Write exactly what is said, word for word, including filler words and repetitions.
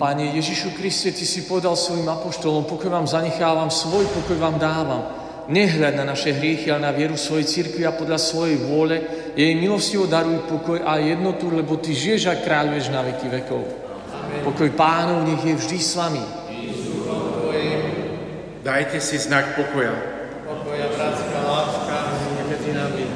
Pane Ježišu Kriste, Ty si povedal svojim apoštolom, pokoj vám zanechávam, svoj pokoj vám dávam. Nehľad na naše hriechy, ale na vieru svojej cirkvi a podľa svojej vôle jej milostivo daruj pokoj a jednotu, lebo Ty žiješ a kráľuješ na veky vekov. Amen. Pokoj Pánov nech je vždy s vami. Dajte si znak pokoja. Pokoja, bratska, láska, medzi nami.